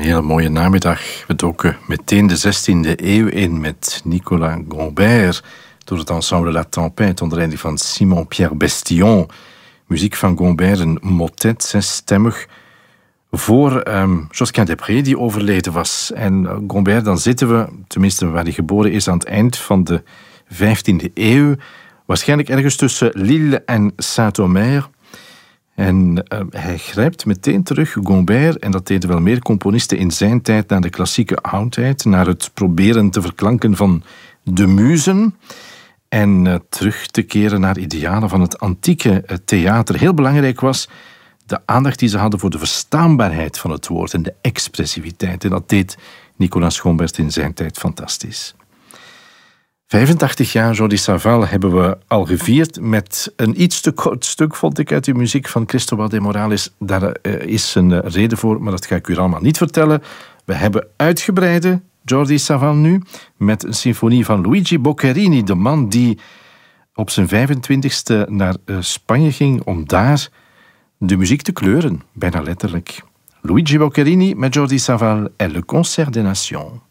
hele mooie namiddag. We doken meteen de 16e eeuw in met Nicolas Gombert door het ensemble La Tempête onder leiding van Simon-Pierre Bestillon. Muziek van Gombert, een motet, zesstemmig, voor Josquin des Prez, die overleden was. En Gombert, dan zitten we, tenminste waar hij geboren is, aan het eind van de 15e eeuw. Waarschijnlijk ergens tussen Lille en Saint-Omer. En hij grijpt meteen terug, Gombert, en dat deden wel meer componisten in zijn tijd, naar de klassieke oudheid, naar het proberen te verklanken van de muzen en terug te keren naar idealen van het antieke theater. Heel belangrijk was de aandacht die ze hadden voor de verstaanbaarheid van het woord en de expressiviteit. En dat deed Nicolas Gombert in zijn tijd fantastisch. 85 jaar Jordi Savall hebben we al gevierd met een iets te kort stuk, vond ik, uit de muziek van Cristobal de Morales. Daar is een reden voor, maar dat ga ik u allemaal niet vertellen. We hebben uitgebreide Jordi Savall nu met een symfonie van Luigi Boccherini, de man die op zijn 25e naar Spanje ging om daar de muziek te kleuren, bijna letterlijk. Luigi Boccherini met Jordi Savall en Le Concert des Nations.